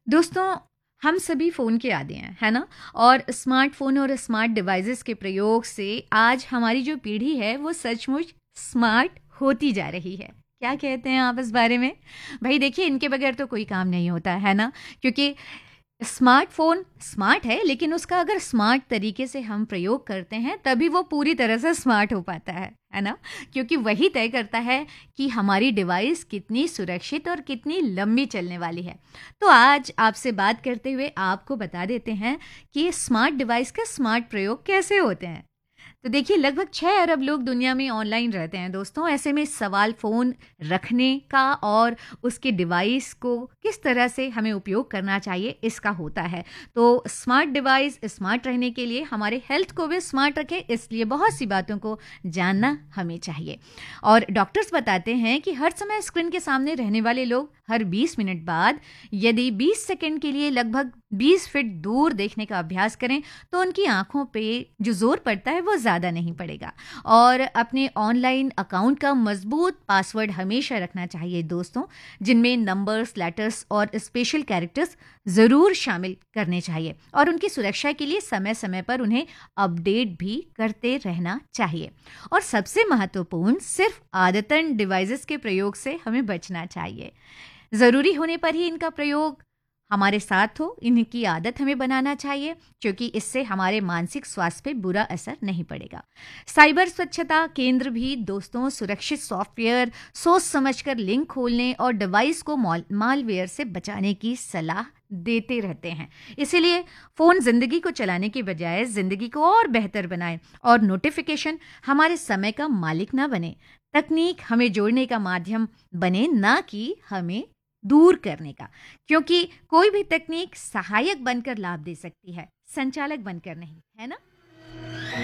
दोस्तों, हम सभी फ़ोन के आदी हैं, है ना? और स्मार्टफ़ोन और स्मार्ट डिवाइसेज़ के प्रयोग से आज हमारी जो पीढ़ी है, वो सचमुच स्मार्ट होती जा रही है। क्या कहते हैं आप इस बारे में? भई देखिए, इनके बगैर तो कोई काम नहीं होता, है ना? क्योंकि स्मार्टफ़ोन स्मार्ट है, लेकिन उसका अगर स्मार्ट तरीके से हम प्रयोग करते हैं, तभी वो पूरी तरह से स्मार्ट हो पाता है ना? क्योंकि वही तय करता है कि हमारी डिवाइस कितनी सुरक्षित और कितनी लंबी चलने वाली है। तो आज आपसे बात करते हुए आपको बता देते हैं कि स्मार्ट डिवाइस का स्मार्ट प्रयोग कैसे होते हैं। तो देखिए, लगभग 6 अरब लोग दुनिया में ऑनलाइन रहते हैं दोस्तों। ऐसे में सवाल फ़ोन रखने का और उसके डिवाइस को किस तरह से हमें उपयोग करना चाहिए, इसका होता है। तो स्मार्ट डिवाइस स्मार्ट रहने के लिए हमारे हेल्थ को भी स्मार्ट रखे, इसलिए बहुत सी बातों को जानना हमें चाहिए। और डॉक्टर्स बताते हैं कि हर समय स्क्रीन के सामने रहने वाले लोग हर 20 मिनट बाद यदि 20 सेकंड के लिए लगभग 20 फीट दूर देखने का अभ्यास करें, तो उनकी आंखों पे जो जोर पड़ता है वो ज़्यादा नहीं पड़ेगा। और अपने ऑनलाइन अकाउंट का मजबूत पासवर्ड हमेशा रखना चाहिए दोस्तों, जिनमें नंबर्स, लेटर्स और स्पेशल कैरेक्टर्स ज़रूर शामिल करने चाहिए। और उनकी सुरक्षा के लिए समय समय पर उन्हें अपडेट भी करते रहना चाहिए। और सबसे महत्वपूर्ण, सिर्फ आदतन डिवाइसेस के प्रयोग से हमें बचना चाहिए। ज़रूरी होने पर ही इनका प्रयोग हमारे साथ हो, इनकी आदत हमें बनाना चाहिए, क्योंकि इससे हमारे मानसिक स्वास्थ्य पे बुरा असर नहीं पड़ेगा। साइबर स्वच्छता केंद्र भी दोस्तों सुरक्षित सॉफ्टवेयर, सोच समझकर लिंक खोलने और डिवाइस को मालवेयर से बचाने की सलाह देते रहते हैं। इसीलिए फ़ोन ज़िंदगी को चलाने के बजाय ज़िंदगी को और बेहतर बनाए, और नोटिफिकेशन हमारे समय का मालिक ना बने। तकनीक हमें जोड़ने का माध्यम बने, ना कि हमें दूर करने का। क्योंकि कोई भी तकनीक सहायक बनकर लाभ दे सकती है, संचालक बनकर नहीं, है ना?